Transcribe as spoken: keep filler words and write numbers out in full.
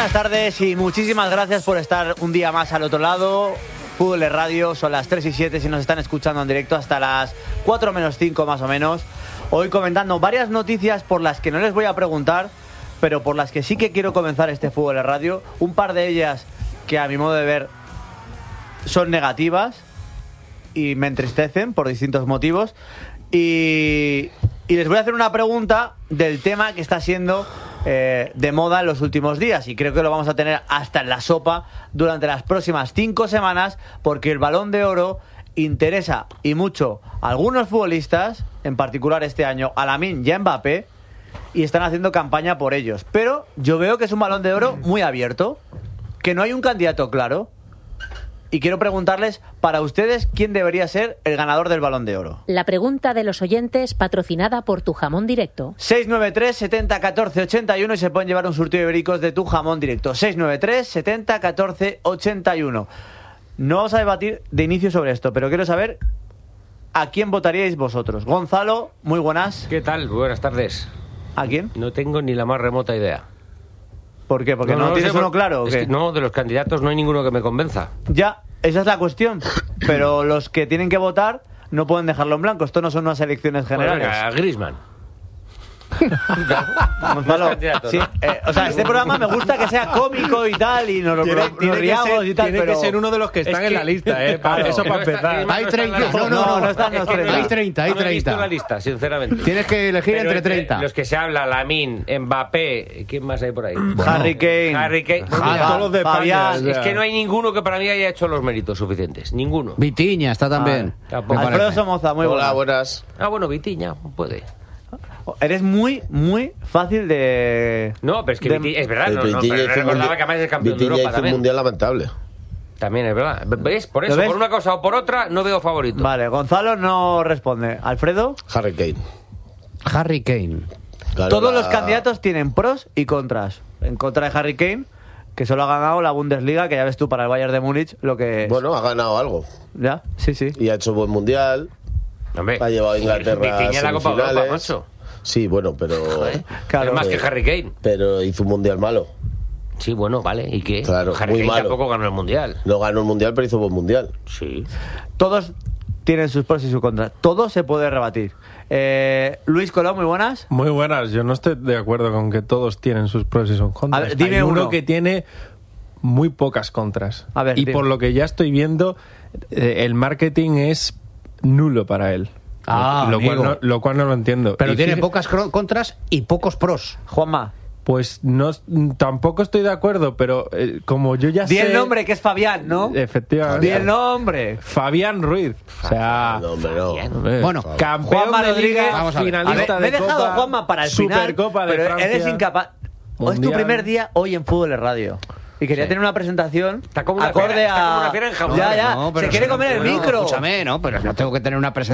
buenas tardes y muchísimas gracias por estar un día más al otro lado. Fútbol de Radio, son las tres y siete si nos están escuchando en directo hasta las cuatro menos cinco más o menos. Hoy comentando varias noticias por las que no les voy a preguntar, pero por las que sí que quiero comenzar este Fútbol de Radio. Un par de ellas que a mi modo de ver son negativas y me entristecen por distintos motivos. Y, y les voy a hacer una pregunta del tema que está siendo eh, de moda en los últimos días, y creo que lo vamos a tener hasta en la sopa durante las próximas cinco semanas, porque el Balón de Oro interesa y mucho a algunos futbolistas, en particular este año a Lamine y a Mbappé, y están haciendo campaña por ellos. Pero yo veo que es un Balón de Oro muy abierto, que no hay un candidato claro. Y quiero preguntarles, para ustedes, ¿quién debería ser el ganador del Balón de Oro? La pregunta de los oyentes, patrocinada por Tu Jamón Directo. seis nueve tres, setenta, catorce, ochenta y uno y se pueden llevar un surtido de ibéricos de Tu Jamón Directo. seis nueve tres, setenta, catorce, ochenta y uno. No vamos a debatir de inicio sobre esto, pero quiero saber a quién votaríais vosotros. Gonzalo, muy buenas. ¿Qué tal? Buenas tardes. ¿A quién? No tengo ni la más remota idea. ¿Por qué? ¿Porque no, no, no tienes sé, uno claro? ¿o es qué? Que no, de los candidatos no hay ninguno que me convenza. Ya, esa es la cuestión. Pero los que tienen que votar no pueden dejarlo en blanco. Esto no son unas elecciones generales. Bueno, venga, a Griezmann. Gonzalo, sí, eh, o sea, este programa me gusta que sea cómico y tal, y nos, tiene, nos tiene riamos ser, y tal, tiene pero... que ser uno de los que están es que, en la lista, ¿eh? Claro, eso para empezar. No hay treinta, no, no, no, no, no están los treinta. Hay treinta, hay no he visto treinta. la lista, sinceramente. Tienes que elegir Pero entre treinta. Los que se habla, Lamine, Mbappé, ¿quién más hay por ahí? Bueno, Harry Kane. Harry Kane. Jada, todos los de España, Fabián. o sea. Es que no hay ninguno que para mí haya hecho los méritos suficientes. Ninguno. Vitiña está también. Ah, tampoco. me Alfredo parece. Somoza, muy Hola, buenas. buenas. Ah, bueno, Vitiña, puede. Eres muy, muy fácil de... No, pero es que de- Vitiña, es verdad, El no, no, Vitiña pero hizo un recordaba mundial- que además es campeón de Vitiña Europa hizo un también. mundial lamentable. También es verdad. ¿Ves? Por eso, ves? por una cosa o por otra, no veo favorito. Vale, Gonzalo no responde. Alfredo, Harry Kane. Harry Kane. Claro, todos la- los candidatos tienen pros y contras. En contra de Harry Kane, que solo ha ganado la Bundesliga, que ya ves tú para el Bayern de Múnich lo que es. Bueno, ha ganado algo. ¿Ya? Sí, sí. Y ha hecho buen mundial. Hombre, Ha llevado a Inglaterra a Vitiña la Copa Europa, semifinales. macho. Sí, bueno, pero... Claro. Es más eh, que Harry Kane. Pero hizo un mundial malo. Sí, bueno, vale. ¿Y qué? Claro, Harry muy Kane malo. tampoco ganó el Mundial. No ganó el mundial, pero hizo buen mundial. Sí. Todos tienen sus pros y sus contras. Todo se puede rebatir. Eh, Luis Colón, muy buenas. Muy buenas. Yo no estoy de acuerdo con que todos tienen sus pros y sus contras. A ver, dime Hay uno, uno. que tiene muy pocas contras. A ver, y dime. por lo que ya estoy viendo, eh, el marketing es nulo para él. Ah, lo, cual amigo. no, lo cual no lo entiendo. Pero Y tiene fíjate- pocas cro- contras y pocos pros. Juanma, Pues no, tampoco estoy de acuerdo, pero eh, como yo ya di sé... el nombre, que es Fabián, ¿no? Efectivamente. Di el nombre. Fabián Ruiz. O sea... No, hombre, no. hombre, Bueno, campeón Juanma de Rodríguez, Liga, vamos a ver. finalista A ver, me he de dejado Copa, a Juanma para el final, Supercopa de pero Francia. eres incapaz. Hoy es tu Mundial. primer día hoy en Fútbol de Radio. Y quería Sí. tener una presentación Está como una acorde fiera, está a... como una fiera enjaulada. Ya, ya, No, pero se quiere eso- comer el bueno, micro. Escúchame, ¿no? Pero no tengo que tener una